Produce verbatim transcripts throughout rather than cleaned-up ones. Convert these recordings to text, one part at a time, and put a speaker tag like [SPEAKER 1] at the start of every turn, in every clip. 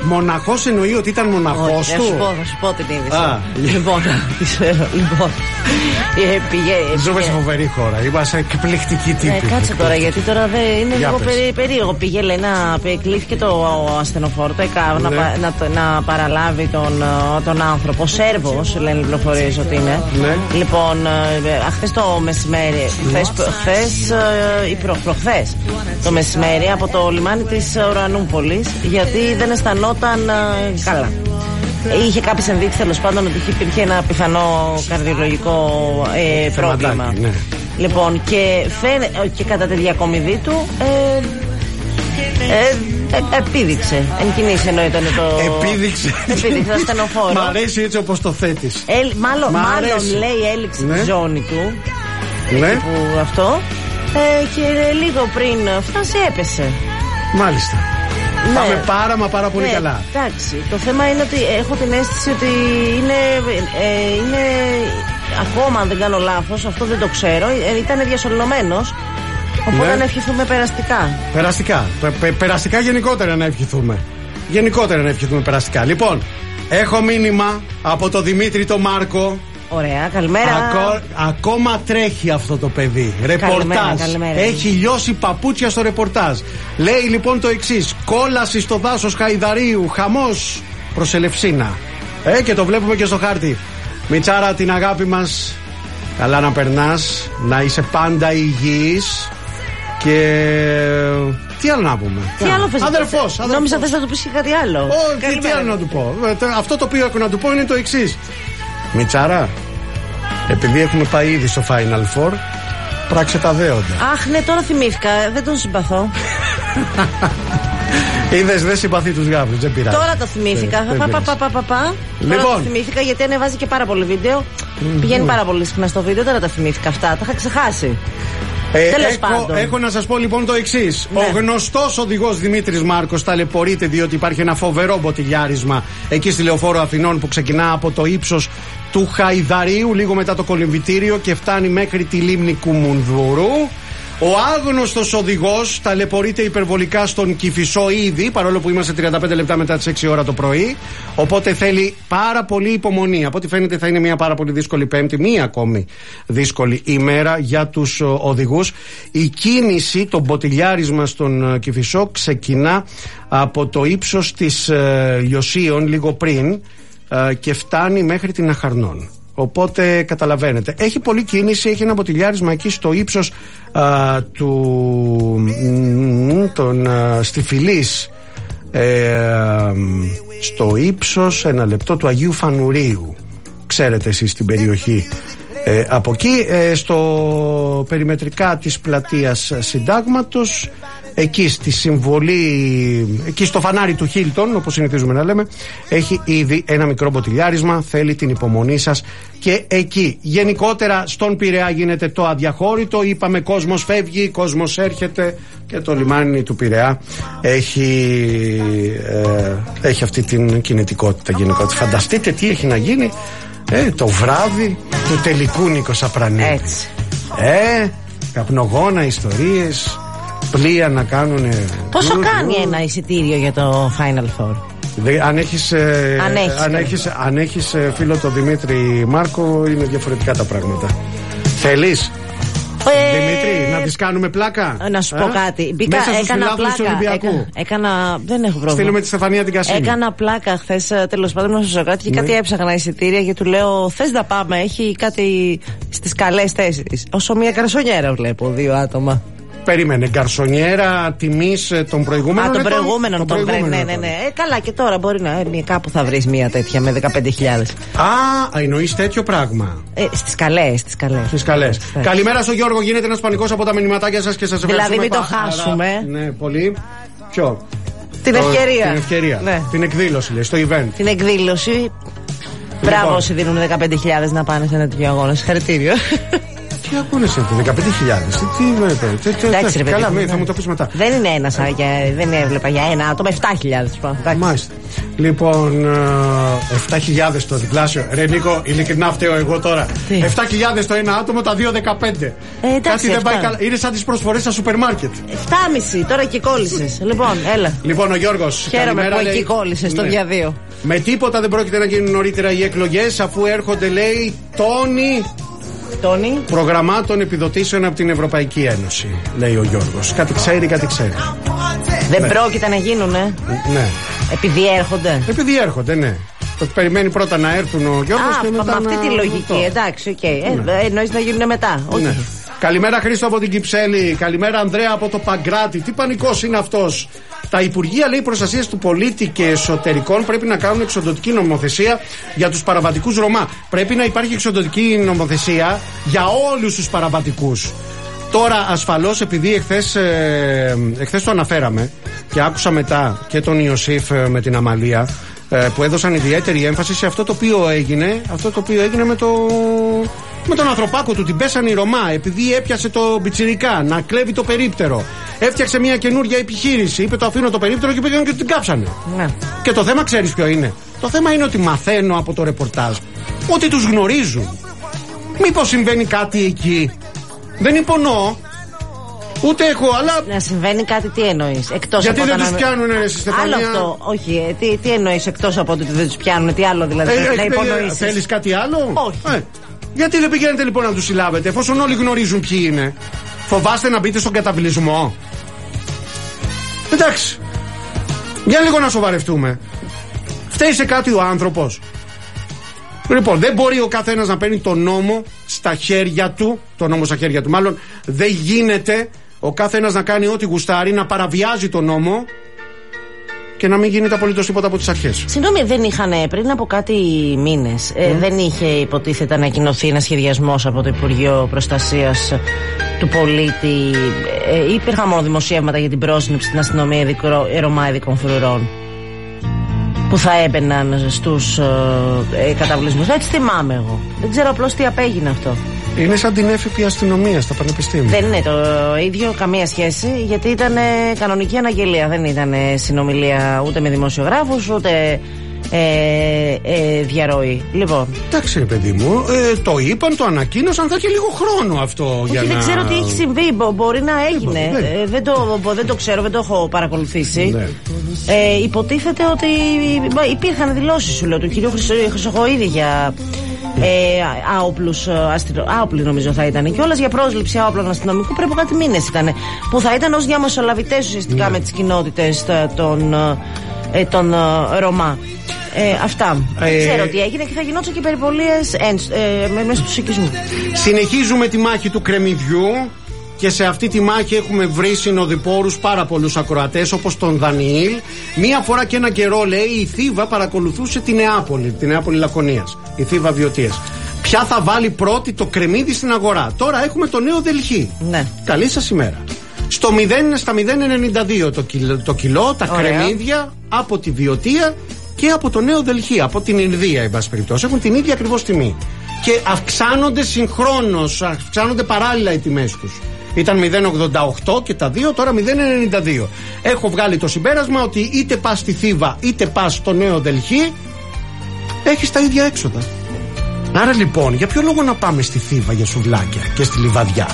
[SPEAKER 1] Μοναχός εννοεί ότι ήταν μοναχός του.
[SPEAKER 2] Θα σου πω, θα σου πω την είδηση. Λοιπόν, λοιπόν.
[SPEAKER 1] Ζούμε σε φοβερή χώρα. Είμαστε εκπληκτική τύπη.
[SPEAKER 2] Ε, κάτσε τώρα, γιατί τώρα δεν είναι λίγο περί, περίεργο. Πήγε, λέει, να κλείθηκε το ασθενοφόρο, το ΕΚΑΒ, ναι. να, να, να παραλάβει τον, τον άνθρωπο. Σέρβος, λένε οι πληροφορίες ότι είναι. Ναι. Λοιπόν, χθες το μεσημέρι, χθες ή προ, προχθές το μεσημέρι από το λιμάνι της Ουρανούπολης, γιατί δεν αισθανόταν καλά. Είχε κάποιες ενδείξεις, τέλος πάντων, ότι υπήρχε ένα πιθανό καρδιολογικό ε, πρόβλημα. Ναι. Λοιπόν, και, φαίνε, και κατά τη διακομιδή του ε, ε, ε, επίδειξε. Εν κινήσει ενώ ήταν το.
[SPEAKER 1] Επίδειξε.
[SPEAKER 2] Επίδειξε το ασθενοφόρο.
[SPEAKER 1] Μ' αρέσει έτσι όπως το θέτεις.
[SPEAKER 2] Ε, μάλλον, μάλλον λέει έληξε ναι. τη ζώνη του.
[SPEAKER 1] Ναι.
[SPEAKER 2] Που αυτό. Ε, και λίγο πριν φτάσει έπεσε.
[SPEAKER 1] Μάλιστα. Ναι. Πάμε πάρα μα πάρα πολύ ναι, καλά.
[SPEAKER 2] Εντάξει. Το θέμα είναι ότι έχω την αίσθηση ότι είναι, ε, είναι ακόμα, αν δεν κάνω λάθος, αυτό δεν το ξέρω, ε, ήταν διασωληνωμένος. Οπότε ναι. να ευχηθούμε περαστικά.
[SPEAKER 1] Περαστικά. Πε, πε, περαστικά γενικότερα να ευχηθούμε. Γενικότερα να ευχηθούμε περαστικά. Λοιπόν, έχω μήνυμα από το Δημήτρη το Μάρκο.
[SPEAKER 2] Ωραία, καλημέρα.
[SPEAKER 1] Ακό, ακόμα τρέχει αυτό το παιδί. Ρεπορτάζ. Καλημέρα. Έχει λιώσει παπούτσια στο ρεπορτάζ. Λέει λοιπόν το εξής: κόλαση στο δάσος Χαϊδαρίου, χαμός προς Ελευσίνα. Ε, και το βλέπουμε και στο χάρτη. Μιτσάρα, την αγάπη μας. Καλά να περνάς, να είσαι πάντα υγιής. Και τι άλλο να πούμε.
[SPEAKER 2] Τι άλλο θες,
[SPEAKER 1] αδερφός, αδερφός.
[SPEAKER 2] Νόμιζα θες να του πεις και κάτι άλλο.
[SPEAKER 1] Όχι, τι άλλο να του πω. Αυτό το οποίο έχω να του πω είναι το εξής. Μιτσάρα, επειδή έχουμε πάει ήδη στο Final Four, πράξε τα δέοντα.
[SPEAKER 2] Αχ, ναι, τώρα θυμήθηκα, δεν τον συμπαθώ.
[SPEAKER 1] Είδες, δεν συμπαθεί τους γάβρους, δεν πειράζει.
[SPEAKER 2] Τώρα το θυμήθηκα. Πα, πα, πα, πα, πα, πα. Λοιπόν. Τώρα το θυμήθηκα γιατί ανεβάζει και πάρα πολύ βίντεο. Mm-hmm. Πηγαίνει πάρα πολύ συχνά στο βίντεο, τώρα τα θυμήθηκα αυτά. Τα είχα ξεχάσει.
[SPEAKER 1] Ε, έχω, έχω να σας πω λοιπόν το εξής. Ναι. Ο γνωστός οδηγός Δημήτρης Μάρκος ταλαιπωρείται διότι υπάρχει ένα φοβερό μποτιλιάρισμα εκεί στη Λεωφόρο Αθηνών που ξεκινά από το ύψος του Χαϊδαρίου λίγο μετά το κολυμβητήριο και φτάνει μέχρι τη λίμνη Κουμουνδούρου. Ο άγνωστος οδηγός ταλαιπωρείται υπερβολικά στον Κηφισό ήδη, παρόλο που είμαστε τριάντα πέντε λεπτά μετά τις έξι ώρα το πρωί. Οπότε θέλει πάρα πολύ υπομονή. Από ό,τι φαίνεται θα είναι μια πάρα πολύ δύσκολη Πέμπτη, μία ακόμη δύσκολη ημέρα για τους οδηγούς. Η κίνηση, το μποτιλιάρισμα στον Κηφισό ξεκινά από το ύψος της ε, Λιωσίων λίγο πριν ε, και φτάνει μέχρι την Αχαρνών. Οπότε καταλαβαίνετε. Έχει πολλή κίνηση, έχει ένα μποτιλιάρισμα εκεί στο ύψος α, του τον, α, στη Φυλής ε, α, στο ύψος ένα λεπτό του Αγίου Φανουρίου. Ξέρετε εσείς την περιοχή ε, από εκεί ε, στο περιμετρικά της πλατείας Συντάγματος, εκεί στη συμβολή, εκεί στο φανάρι του Χίλτον, όπως συνηθίζουμε να λέμε, έχει ήδη ένα μικρό μποτιλιάρισμα. Θέλει την υπομονή σας και εκεί. Γενικότερα στον Πειραιά γίνεται το αδιαχώρητο. Είπαμε κόσμος φεύγει, κόσμος έρχεται και το λιμάνι του Πειραιά έχει, ε, έχει αυτή την κινητικότητα γενικότερα. Φανταστείτε τι έχει να γίνει ε, το βράδυ του τελικού Νίκος Απρανίδη.
[SPEAKER 2] Έτσι.
[SPEAKER 1] Ε, καπνογόνα, ιστορίες, πλοία να κάνουν.
[SPEAKER 2] Πόσο γρου, κάνει γρου. ένα εισιτήριο για το Final Four?
[SPEAKER 1] Δε, αν έχεις, ε,
[SPEAKER 2] αν έχεις,
[SPEAKER 1] αν έχεις, αν έχεις ε, φίλο τον Δημήτρη Μάρκο, είναι διαφορετικά τα πράγματα. Θέλεις ε, Δημήτρη να τις κάνουμε πλάκα?
[SPEAKER 2] Να σου πω ε? κάτι. Μπήκα,
[SPEAKER 1] μέσα στους
[SPEAKER 2] έκανα πλάκα.
[SPEAKER 1] Του Ολυμπιακού.
[SPEAKER 2] Έκα, έκανα, δεν έχω πρόβλημα.
[SPEAKER 1] Στείλουμε τη Στεφανία την Κασίνη.
[SPEAKER 2] Έκανα πλάκα χθες, τέλος πάντων, να σου πω κάτι και ναι. κάτι έψαχνα εισιτήρια και του λέω: θες να πάμε? Έχει κάτι στις καλές θέσεις. Όσο μια καρσονιέρα βλέπω, δύο άτομα.
[SPEAKER 1] Περίμενε, γκαρσονιέρα τιμής των προηγούμενων.
[SPEAKER 2] Α, των προηγούμενων, τον προηγούμενων. Ναι, ναι, ναι. Ε, καλά, και τώρα μπορεί να. Ε, κάπου θα βρεις μία τέτοια με δεκαπέντε χιλιάδες.
[SPEAKER 1] Α, εννοείς τέτοιο πράγμα.
[SPEAKER 2] Ε, στις καλές, στις καλές.
[SPEAKER 1] Στις καλές. Καλημέρα στο Γιώργο, γίνεται ένας πανικός από τα μηνυματάκια σας και σας ευχαριστούμε.
[SPEAKER 2] Δηλαδή, μην το χάσουμε.
[SPEAKER 1] Ναι, πολύ. Ποιο?
[SPEAKER 2] Την
[SPEAKER 1] το,
[SPEAKER 2] ευκαιρία.
[SPEAKER 1] Την ευκαιρία.
[SPEAKER 2] Ναι.
[SPEAKER 1] Την εκδήλωση, λέει, στο event.
[SPEAKER 2] Την εκδήλωση. Μπράβο όσοι δίνουν δεκαπέντε χιλιάδες να πάνε σε ένα τέτοιο αγώνα. Συγχαρητήριο.
[SPEAKER 1] Τι ακούνε σε αυτό, δεκαπέντε χιλιάδες. Τι
[SPEAKER 2] Εντάξει, ρε
[SPEAKER 1] καλά,
[SPEAKER 2] παιδί,
[SPEAKER 1] θα μου το πεις μετά.
[SPEAKER 2] Δεν είναι ένα, δεν έβλεπα για ένα άτομο, επτά χιλιάδες.
[SPEAKER 1] Μάλιστα. Λοιπόν, επτά χιλιάδες το διπλάσιο. Ρε Νίκο, ειλικρινά φταίω εγώ τώρα. επτά χιλιάδες το ένα άτομο, τα δύο δεκαπέντε.
[SPEAKER 2] Ε, εντάξει,
[SPEAKER 1] κάτι δεν πάει καλά. Είναι σαν τις προσφορές στα σούπερ μάρκετ.
[SPEAKER 2] επτά και μισό τώρα και κόλλησες. Λοιπόν, έλα.
[SPEAKER 1] Λοιπόν, ο Γιώργος.
[SPEAKER 2] Χαίρομαι που εκεί κόλλησες στο διαδίο.
[SPEAKER 1] Με τίποτα δεν πρόκειται να γίνουν νωρίτερα οι εκλογές, αφού έρχονται, λέει, τόνοι.
[SPEAKER 2] Τόνοι.
[SPEAKER 1] Προγραμμάτων επιδοτήσεων από την Ευρωπαϊκή Ένωση, λέει ο Γιώργος. Κάτι ξέρει, κάτι ξέρει.
[SPEAKER 2] Δεν
[SPEAKER 1] ναι.
[SPEAKER 2] πρόκειται να γίνουνε.
[SPEAKER 1] Ναι.
[SPEAKER 2] Επειδή έρχονται.
[SPEAKER 1] Επειδή έρχονται, ναι. Περιμένει πρώτα να έρθουν ο Γιώργος
[SPEAKER 2] Α,
[SPEAKER 1] και μετά.
[SPEAKER 2] Με αυτή
[SPEAKER 1] να...
[SPEAKER 2] τη λογική, το. εντάξει, οκ. Okay. Ναι. Ε, εννοείς να γίνουν μετά. Όχι. Ναι.
[SPEAKER 1] Καλημέρα Χρήστο από την Κυψέλη. Καλημέρα Ανδρέα από το Παγκράτη. Τι πανικός είναι αυτός. Τα Υπουργεία, λέει, Προστασίας του Πολίτη και Εσωτερικών πρέπει να κάνουν εξοντωτική νομοθεσία για τους παραβατικούς Ρωμά. Πρέπει να υπάρχει εξοντωτική νομοθεσία για όλους τους παραβατικούς. Τώρα, ασφαλώς, επειδή εχθές, ε, εχθές το αναφέραμε και άκουσα μετά και τον Ιωσήφ ε, με την Αμαλία, ε, που έδωσαν ιδιαίτερη έμφαση σε αυτό το οποίο έγινε, αυτό το οποίο έγινε με, το, με τον ανθρωπάκο του. Την πέσανε οι Ρωμά επειδή έπιασε το πιτσιρικά να κλέβει το περίπτερο. Έφτιαξε μια καινούργια επιχείρηση. Είπε το αφήνω το περίπτερο και πήγαν και την κάψανε. Ναι. Και το θέμα ξέρεις ποιο είναι. Το θέμα είναι ότι μαθαίνω από το ρεπορτάζ ότι τους γνωρίζουν. Μήπως συμβαίνει κάτι εκεί. Δεν υπονοώ. Ούτε έχω, αλλά.
[SPEAKER 2] Να συμβαίνει κάτι, τι εννοείς? Εκτός
[SPEAKER 1] γιατί
[SPEAKER 2] από
[SPEAKER 1] δεν
[SPEAKER 2] τους
[SPEAKER 1] να... πιάνουν, ρε Στεφανία.
[SPEAKER 2] Άλλο αυτό. Όχι, ε, τι, τι εννοείς εκτός από ότι δεν τους πιάνουν, τι άλλο δηλαδή? Ε, να υπονοήσεις.
[SPEAKER 1] Θέλεις κάτι άλλο?
[SPEAKER 2] Όχι.
[SPEAKER 1] Ε, γιατί δεν πηγαίνετε λοιπόν να τους συλλάβετε, εφόσον όλοι γνωρίζουν ποιοι είναι? Φοβάστε να μπείτε στον καταβλισμό? Εντάξει. Για λίγο να σοβαρευτούμε. Φταίει σε κάτι ο άνθρωπος? Λοιπόν, δεν μπορεί ο καθένας να παίρνει τον νόμο στα χέρια του, τον νόμο στα χέρια του, μάλλον δεν γίνεται ο καθένας να κάνει ό,τι γουστάρει, να παραβιάζει τον νόμο και να μην γίνεται απολύτως τίποτα από τις αρχές.
[SPEAKER 2] Συγγνώμη, δεν είχαν πριν από κάτι μήνες, mm. ε, δεν είχε υποτίθεται ανακοινωθεί ένα σχεδιασμός από το Υπουργείο Προστασίας του Πολίτη? Ε, υπήρχαν μόνο δημοσιεύματα για την πρόσληψη στην αστυνομία Ρωμά ειδικών φρουρών που θα έμπαιναν στους ε, καταβλισμούς. Έτσι θυμάμαι εγώ. Δεν ξέρω απλώς τι απέγινε αυτό.
[SPEAKER 1] Είναι σαν την έφυπη αστυνομία στα πανεπιστήμια.
[SPEAKER 2] Δεν είναι το ίδιο, καμία σχέση, γιατί ήταν κανονική αναγγελία. Δεν ήταν συνομιλία ούτε με δημοσιογράφους, ούτε ε, ε, διαρροή. Λοιπόν.
[SPEAKER 1] Εντάξει, ρε παιδί μου, ε, το είπαν, το ανακοίνωσαν, θα έχει λίγο χρόνο αυτό.
[SPEAKER 2] Όχι,
[SPEAKER 1] για
[SPEAKER 2] δεν
[SPEAKER 1] να...
[SPEAKER 2] ξέρω τι έχει συμβεί. Μπο, μπορεί να έγινε. Δεν, ε, δεν, το, δεν το ξέρω, δεν το έχω παρακολουθήσει. Ναι. Ε, υποτίθεται ότι υπήρχαν δηλώσεις, σου λέω, του κυρίου Χρυσοχοΐδη για ε, άοπλους αστυνο... άοπλοι νομίζω θα ήταν και όλας για πρόσληψη άοπλων αστυνομικού. Πρέπει κάτι μήνες ήταν, που θα ήταν ως διαμεσολαβητές ουσιαστικά ναι. με τις κοινότητες των, ε, των ε, Ρωμά. Ε, αυτά. Ε, Δεν ξέρω τι έγινε και θα γινόταν και περιπολίες ε, ε, μέσα στους οικισμούς.
[SPEAKER 1] Συνεχίζουμε τη μάχη του κρεμμυδιού. Και σε αυτή τη μάχη έχουμε βρει συνοδοιπόρους πάρα πολλούς ακροατές, όπως τον Δανιήλ. Μία φορά και ένα καιρό, λέει, η Θήβα παρακολουθούσε τη Νεάπολη, τη Νεάπολη Λακωνίας, η Θήβα Βιωτίας. Ποια θα βάλει πρώτη το κρεμμύδι στην αγορά? Τώρα έχουμε το Νέο Δελχή.
[SPEAKER 2] Ναι.
[SPEAKER 1] Καλή σας ημέρα. Στο μηδέν, στα μηδέν κόμμα ενενήντα δύο το κιλό, το κιλό τα Ωραία. κρεμμύδια από τη Βιωτία και από το Νέο Δελχή, από την Ινδία, εν πάση περιπτώσει. Έχουν την ίδια ακριβώς τιμή. Και αυξάνονται συγχρόνως, αυξάνονται παράλληλα οι τιμές τους. Ήταν μηδέν κόμμα ογδόντα οκτώ και τα δύο, τώρα μηδέν κόμμα ενενήντα δύο. Έχω βγάλει το συμπέρασμα ότι είτε πας στη Θήβα είτε πας στο Νέο Δελχή, έχεις τα ίδια έξοδα. Άρα λοιπόν, για ποιο λόγο να πάμε στη Θήβα για σουβλάκια και στη Λιβαδιά?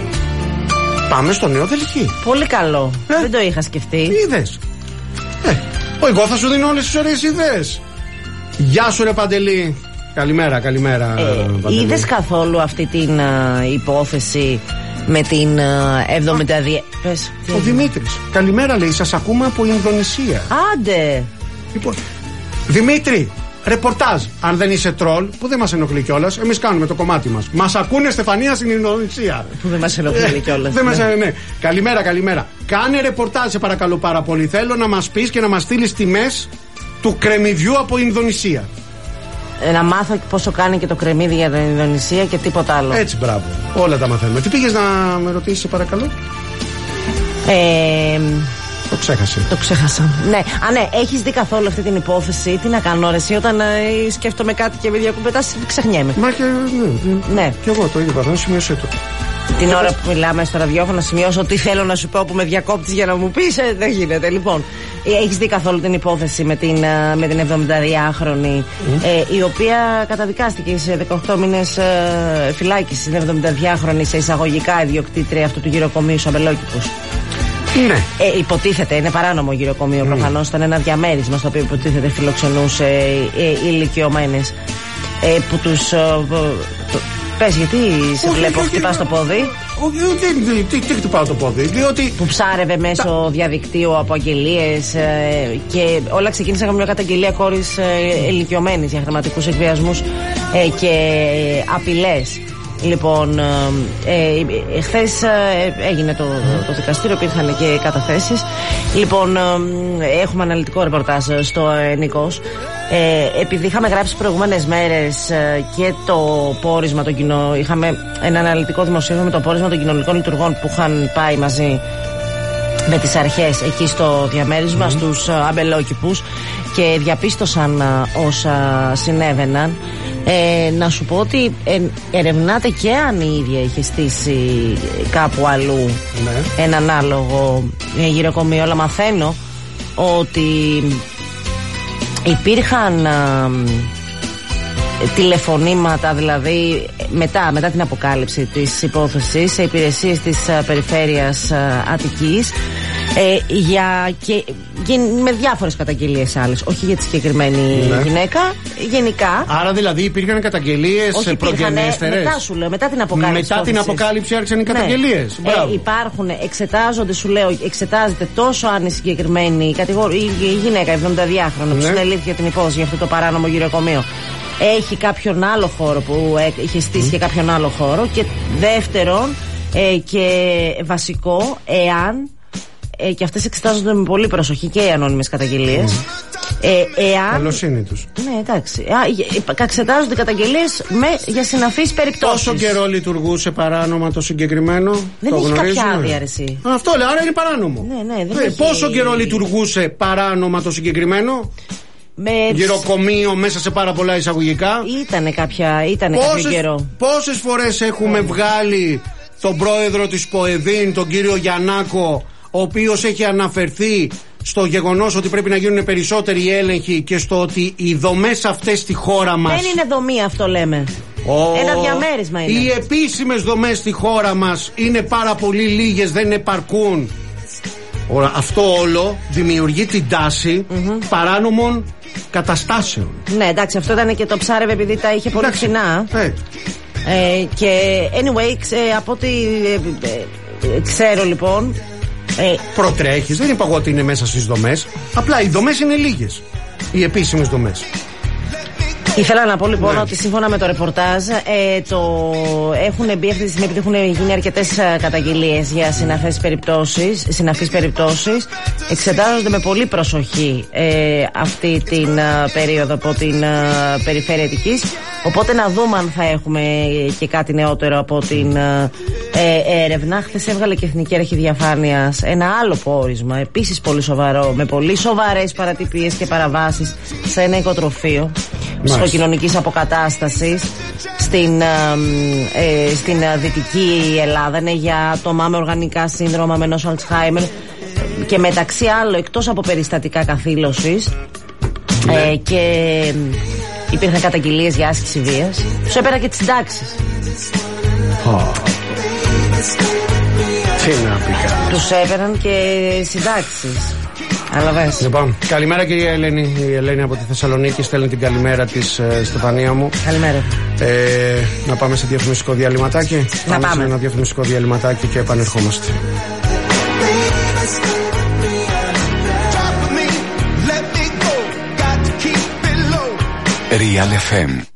[SPEAKER 1] Πάμε στο Νέο Δελχή.
[SPEAKER 2] Πολύ καλό. Ε? Δεν το είχα σκεφτεί.
[SPEAKER 1] Είδες. Ε, εγώ θα σου δίνω όλες τις ωραίες ιδέες. Γεια σου ρε Παντελή. Καλημέρα, καλημέρα.
[SPEAKER 2] Ε, είδες καθόλου αυτή την uh, υπόθεση με την uh, εβδομήντα δύο. Πες.
[SPEAKER 1] Ο Δημήτρης. Καλημέρα, λέει. Σας ακούμε από Ινδονησία.
[SPEAKER 2] Άντε.
[SPEAKER 1] Λοιπόν, Δημήτρη, ρεπορτάζ. Αν δεν είσαι τρόλ, που δεν μας ενοχλεί κιόλας, εμείς κάνουμε το κομμάτι μας. Μας ακούνε, Στεφανία, στην Ινδονησία.
[SPEAKER 2] Που δεν μας ενοχλεί κιόλας.
[SPEAKER 1] Δεν μας, ναι. Καλημέρα, καλημέρα. Κάνε ρεπορτάζ, σε παρακαλώ πάρα πολύ. Θέλω να μας πεις και να μας στείλεις τιμές του κρεμμυδιού από Ινδονησία.
[SPEAKER 2] Να μάθω πόσο κάνει και το κρεμμύδι για την Ινδονησία και τίποτα άλλο.
[SPEAKER 1] Έτσι, μπράβο. Όλα τα μαθαίνουμε. Τι πήγες να με ρωτήσεις, σε παρακαλώ?
[SPEAKER 2] Ε,
[SPEAKER 1] Το ξέχασε.
[SPEAKER 2] Το ξέχασα. Ναι. Α, ναι, έχεις δει καθόλου αυτή την υπόθεση? Τι να κάνω, ρε, εσύ, όταν ε, σκέφτομαι κάτι και με διακοπετάς, ξεχνιέμαι.
[SPEAKER 1] Μα και. Ναι. ναι. Και εγώ το ίδιο παρόν, σημείωσέ το.
[SPEAKER 2] Την ώρα που μιλάμε στο ραδιόφωνο, να σημειώσω τι θέλω να σου πω που με διακόπτεις για να μου πεις. Ε, δεν γίνεται. Λοιπόν, έχεις δει καθόλου την υπόθεση με την, με την εβδομηνταδυάχρονη, mm. ε, η οποία καταδικάστηκε σε δεκαοκτώ μήνες ε, φυλάκιση, την εβδομηνταδυάχρονη, σε εισαγωγικά ιδιοκτήτρια αυτού του γυροκομείου Αμπελόκηπους. Ναι. Ε, υποτίθεται, είναι παράνομο γυροκομείο mm. προφανώς. Ήταν ένα διαμέρισμα στο οποίο υποτίθεται φιλοξενούσε ε, ε, ηλικιωμένες ε, που τους. Ε, Πες, γιατί σε βλέπω, χτυπάς το πόδι?
[SPEAKER 1] Τι χτυπάω το πόδι? Διότι.
[SPEAKER 2] Που ψάρευε μέσω διαδικτύου από αγγελίες και όλα ξεκίνησαν με μια καταγγελία κόρης ηλικιωμένης για χρηματικούς εκβιασμούς και απειλές. Λοιπόν, ε, χθες έγινε το, το δικαστήριο, υπήρχαν και καταθέσεις. Λοιπόν, έχουμε αναλυτικό ρεπορτάζ στο Νίκος. Ε, επειδή είχαμε γράψει προηγούμενες μέρες ε, και το πόρισμα των κοινών, είχαμε ένα αναλυτικό δημοσίευμα με το πόρισμα των κοινωνικών λειτουργών που είχαν πάει μαζί με τις αρχές εκεί στο διαμέρισμα, mm. στους αμπελόκηπους, και διαπίστωσαν ε, όσα συνέβαιναν. Ε, να σου πω ότι ε, ερευνάται και αν η ίδια είχε στήσει κάπου αλλού ναι. έναν άλογο ε, γυροκομείο, αλλά μαθαίνω ότι υπήρχαν α, τηλεφωνήματα, δηλαδή μετά, μετά την αποκάλυψη της υπόθεσης, σε υπηρεσίες της α, περιφέρειας α, Αττικής, ε, για, και, και με διάφορες καταγγελίες άλλες, όχι για τη συγκεκριμένη ναι. γυναίκα, γενικά.
[SPEAKER 1] Άρα δηλαδή υπήρχαν καταγγελίες προγενέστερες?
[SPEAKER 2] Μετά σου λέω, μετά την αποκάλυψη.
[SPEAKER 1] Μετά την αποκάλυψη άρχισαν οι καταγγελίες.
[SPEAKER 2] Ναι. Ε, υπάρχουν, εξετάζονται, σου λέω, εξετάζεται τόσο αν η συγκεκριμένη κατηγορία, η, η γυναίκα εβδομηνταδυάχρονη ναι. που συνελήφθηκε την υπόθεση για αυτό το παράνομο γυροκομείο, έχει κάποιον άλλο χώρο που ε, είχε στήσει mm. και κάποιον άλλο χώρο, και δεύτερον ε, και βασικό, εάν Ε, και αυτές εξετάζονται με πολύ προσοχή, και οι ανώνυμες καταγγελίες. Mm. Ε, εάν...
[SPEAKER 1] Καλοσύνη τους.
[SPEAKER 2] Ναι, εντάξει. Α, εξετάζονται οι καταγγελίες με, για συναφείς περιπτώσεις.
[SPEAKER 1] Πόσο καιρό λειτουργούσε παράνομα το συγκεκριμένο?
[SPEAKER 2] Δεν
[SPEAKER 1] το
[SPEAKER 2] έχει
[SPEAKER 1] γνωρίζουμε.
[SPEAKER 2] κάποια άδεια, αρεσί.
[SPEAKER 1] Αυτό λέω, άρα είναι παράνομο.
[SPEAKER 2] Ναι, ναι, δεν
[SPEAKER 1] ε,
[SPEAKER 2] έχει...
[SPEAKER 1] Πόσο καιρό λειτουργούσε παράνομα το συγκεκριμένο
[SPEAKER 2] με...
[SPEAKER 1] γυροκομείο μέσα σε πάρα πολλά εισαγωγικά?
[SPEAKER 2] Ήτανε, κάποια, ήτανε πόσες, κάποιο καιρό.
[SPEAKER 1] Πόσες φορές έχουμε mm. βγάλει τον πρόεδρο της ΠΟΕΔΗΝ, τον κύριο Γιαννάκο, ο οποίος έχει αναφερθεί στο γεγονός ότι πρέπει να γίνουν περισσότεροι έλεγχοι και στο ότι οι δομές αυτές στη χώρα μας.
[SPEAKER 2] Δεν είναι δομή αυτό, λέμε. Oh, ένα διαμέρισμα είναι.
[SPEAKER 1] Οι επίσημες δομές στη χώρα μας είναι πάρα πολύ λίγες, δεν επαρκούν. Ωρα, αυτό όλο δημιουργεί την τάση mm-hmm. παράνομων καταστάσεων. Ναι,
[SPEAKER 2] εντάξει, αυτό ήταν και το ψάρευε επειδή τα είχε πολύ φθηνά.
[SPEAKER 1] Ε.
[SPEAKER 2] Ε, και anyway, ξέ, από ό,τι ε, ε, ξέρω λοιπόν.
[SPEAKER 1] Ε, Προτρέχεις, δεν είπα εγώ ότι είναι μέσα στις δομές. Απλά οι δομές είναι λίγες, οι επίσημες δομές.
[SPEAKER 2] Ήθελα να πω λοιπόν ναι. ότι σύμφωνα με το ρεπορτάζ ε, το έχουν μπει αυτή τη στιγμή, επειδή έχουν γίνει αρκετές καταγγελίες για συναφείς περιπτώσεις, συναφείς περιπτώσεις, εξετάζονται με πολύ προσοχή ε, αυτή την uh, περίοδο από την uh, περιφέρεια Αττικής. Οπότε να δούμε αν θα έχουμε και κάτι νεότερο από την uh, ε, έρευνα. Χθες έβγαλε και Εθνική Αρχή Διαφάνειας ένα άλλο πόρισμα, επίσης πολύ σοβαρό, με πολύ σοβαρές παρατυπίες και παραβάσεις σε ένα οικοτροφείο ψυχοκοινωνικής αποκατάστασης στην, ε, ε, στην Δυτική Ελλάδα. Είναι για άτομα με οργανικά σύνδρομα, με νόσο Αλτσχάιμερ, και μεταξύ άλλων, εκτός από περιστατικά καθήλωσης ναι. ε, και υπήρχαν καταγγελίες για άσκηση βίας, τους έπαιρνα και τις συντάξεις.
[SPEAKER 1] Oh. Τι να πει κανείς.
[SPEAKER 2] Τους έπαιρναν και συντάξεις.
[SPEAKER 1] Λοιπόν, καλημέρα κυρία Ελένη. Η Ελένη από τη Θεσσαλονίκη στέλνει την καλημέρα της ε, Στεφανία μου.
[SPEAKER 2] Καλημέρα.
[SPEAKER 1] Ε, να πάμε σε διαφημιστικό διαλυματάκι.
[SPEAKER 2] Να πάμε, πάμε.
[SPEAKER 1] σε ένα διαφημιστικό διαλυματάκι και επανερχόμαστε.
[SPEAKER 3] Real εφ εμ